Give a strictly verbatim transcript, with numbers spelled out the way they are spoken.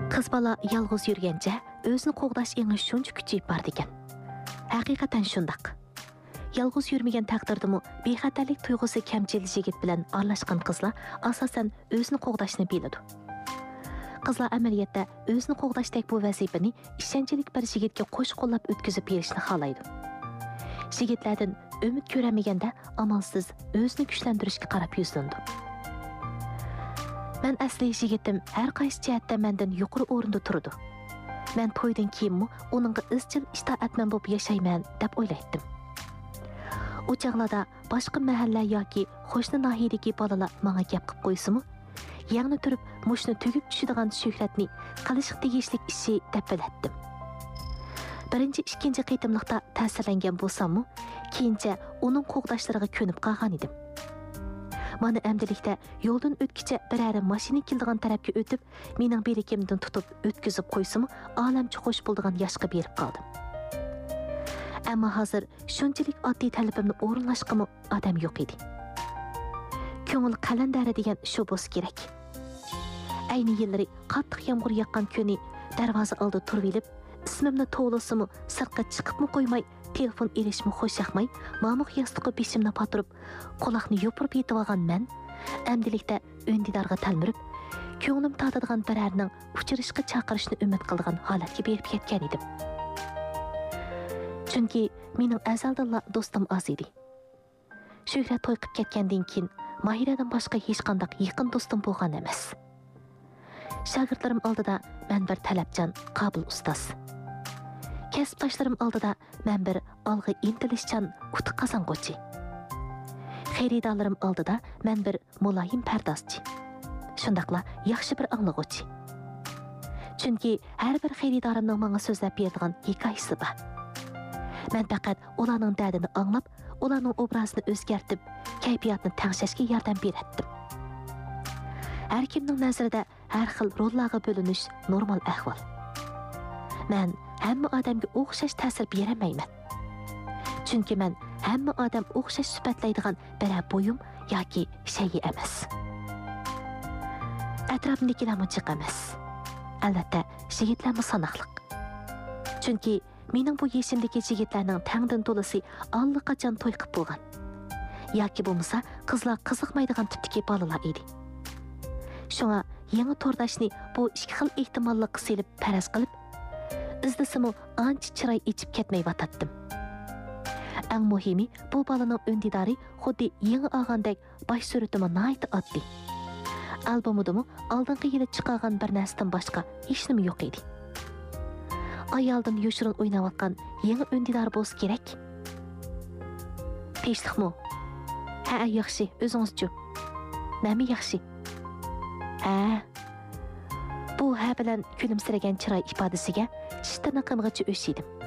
Qiz bola yolg'iz yurgancha o'zini qo'g'dash еңі shuncha kuchayib bordi ekan. Haqiqatan shundaq. Yolg'iz yurmagan taqdirdimi bexatarlik tuyg'usi kamchil yigit bilan aralashgan qizlar asosan o'zini qo'g'dashni biladi. Qizlar amaliyotda o'zini qo'g'dashdek bu vazifani ishonchlik bir yigitga qo'sh-qo'llab o'tkazib berishni xohlaydi. Yigitlardan umid ko'rmaganda amalsiz o'zini kuchlantirishga qarab yuzlandi. Men asli yigitim har qaysi jihatda mendan yuqori o'rinda turdi. Men to'ydan keyinmi uningga izchil itoatman bo'lib yashayman deb o'ylaydim. O chaqlarda boshqa mahalla yoki qo'shni nahiyadagi bolalar menga gap qilib qo'ysimi, yangi turib mushni tugib tushadigan shuhratni qilish tegishlik ishi deb bilatdim. Birinchi, ikkinchi qitimliqda ta'sirlangan bo'lsam-mu, keyincha uning qo'g'dashlariga ko'nib qolgan edim. Mana amdilikda yo'ldan o'tkicha birari mashina keldigan tarafga o'tib, mening berikimdan tutib o'tkazib qo'ysimi, olamcha xo'sh bo'ldigan yoshga berib qoldim. Ammo hozir shunchalik oddiy talabimni o'rinlashqimi odam yo'q edi. Ko'ngil qalandari degan shu bo'lsa kerak. Ayni yillari qattiq yomg'ir yoqqan kuni darvoza oldida turib olib, ismimni to'g'risimi sirtqa chiqibmi qo'ymay, telefon erishmi xo'shaqmay, mamuq yostiqqa beshimni patirib, quloqni yopirib yetib olgan men, amdilikda o'ndidorga talmirib, ko'nglim tatadigan birarning uchirishga chaqirishni umid qilgan holatga berib ketgan edim. Chunki mening azaldan do'stim oz edi. Shuhrat to'y qilib ketgandan keyin Mahiradan boshqa hech qanday yaqin do'stim bo'lgan emas. Shogirdlarim oldida men bir talabchan, qobil ustoz. Kasbdoshlarim oldida men bir olg'a intilishchan, utuq qozong'uvchi. Xaridorlarim oldida men bir muloyim pardozchi. Shundaqla yaxshi bir anglag'uvchi. Chunki har bir xaridorimning menga so'zlab beradigan hikoyasi bor. Men faqat ularning dardini anglab, ularning obrazini o'zgartib, kayfiyatni tangshashga yordam berdim. Har kimning nazarida har xil rollarga bo'linish normal ahvol. Men hamma odamga o'xshash ta'sir beramayman. Chunki men hamma odam o'xshash sifatlaydigan biror bo'yim yoki shay emas. Atrofimdagilarmi jiq emas. Albatta, yigitlarmi sanoqliq. Chunki mening bu yeshimdagi yigitlarning tangdan to'lisi allaqachon to'y qilib bo'lgan. Yoki bo'lmasa, qizlar qiziqmaydigan tipdagi bolalar edi. Shunga yangi to'rdashni bu ikki xil ehtimollikqa selib faraz qilib, izlasimi ancha chiroy ichib ketmay vatatdim. Eng muhimi, bu bolaning o'ndidori xuddi yangi olgandek bosh suratimi nihoyat oddiy. Albomidimi oldingi yili chiqargan bir narsadan boshqa hech nima yo'q edi. Ayoldan yoshirin o'ynayotgan yangi o'ndidor bo'lsa kerak. Tinchlikmi? Ha, yaxshi, o'zingiz-chi? Nima yaxshi? Ha. Bu ha bilan kulimsiragan chiroy ifodasiga shitana qimg'ichi o'shidim.